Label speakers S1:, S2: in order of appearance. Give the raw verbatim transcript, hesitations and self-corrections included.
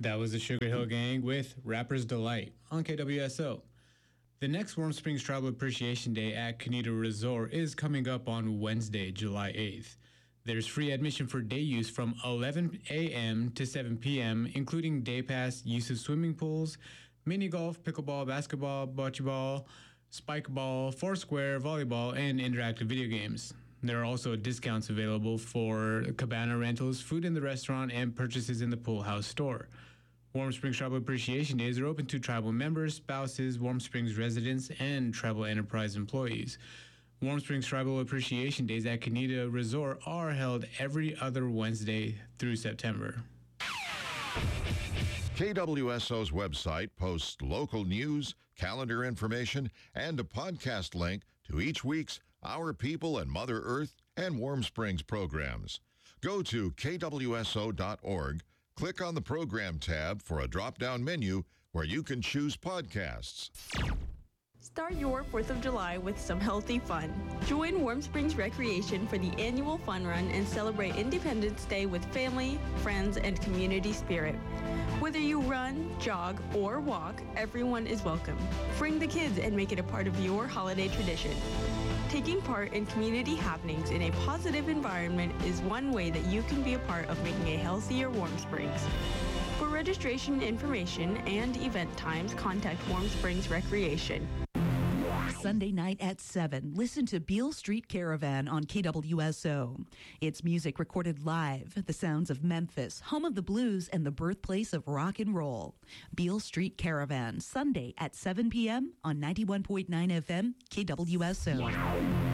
S1: That was the Sugar Hill Gang with Rapper's Delight on K W S O. The next Warm Springs Tribal Appreciation Day at Canida Resort is coming up on Wednesday, July eighth. There's free admission for day use from eleven a.m. to seven p.m., including day pass, use of swimming pools, mini golf, pickleball, basketball, bocce ball, spike ball, foursquare, volleyball, and interactive video games. There are also discounts available for cabana rentals, food in the restaurant, and purchases in the pool house store. Warm Springs Tribal Appreciation Days are open to tribal members, spouses, Warm Springs residents, and tribal enterprise employees. Warm Springs Tribal Appreciation Days at Canida Resort are held every other Wednesday through September.
S2: K W S O's website posts local news, calendar information, and a podcast link to each week's Our People and Mother Earth and Warm Springs programs. Go to K W S O dot org, click on the program tab for a drop-down menu where you can choose podcasts.
S3: Start your fourth of July with some healthy fun. Join Warm Springs Recreation for the annual Fun Run and celebrate Independence Day with family, friends, and community spirit. Whether you run, jog, or walk, everyone is welcome. Bring the kids and make it a part of your holiday tradition. Taking part in community happenings in a positive environment is one way that you can be a part of making a healthier Warm Springs. For registration information and event times, contact Warm Springs Recreation.
S4: Sunday night at seven, listen to Beale Street Caravan on K W S O. It's music recorded live, the sounds of Memphis, home of the blues and the birthplace of rock and roll. Beale Street Caravan, Sunday at seven p.m. on ninety-one point nine F M, K W S O.